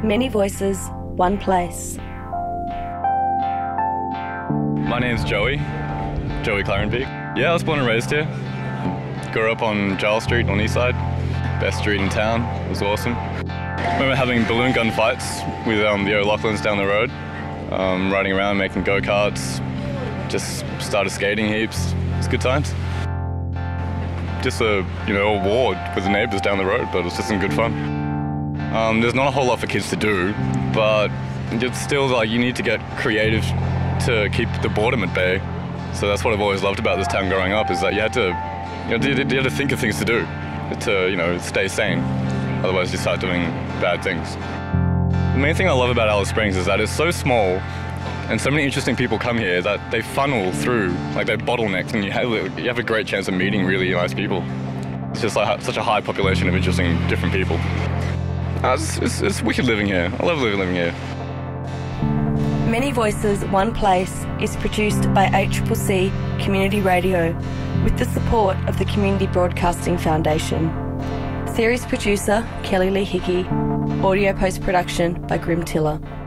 Many voices, one place. My name's Joey Clarenbeek. Yeah, I was born and raised here. Grew up on Giles Street on the east side. Best street in town. It was awesome. Remember having balloon gun fights with the O'Loughlin's down the road. Riding around, making go-karts. Just started skating heaps. It's good times. Just a war with the neighbours down the road, but it was just some good fun. There's not a whole lot for kids to do, but it's still you need to get creative to keep the boredom at bay. So that's what I've always loved about this town growing up, is that you had to think of things to do to stay sane. Otherwise you start doing bad things. The main thing I love about Alice Springs is that it's so small and so many interesting people come here that they funnel through, they bottleneck, and you have a great chance of meeting really nice people. It's just such a high population of interesting different people. It's wicked living here. I love living here. Many Voices, One Place is produced by ACCC Community Radio with the support of the Community Broadcasting Foundation. Series producer Kelly Lee Hickey. Audio post-production by Grim Tiller.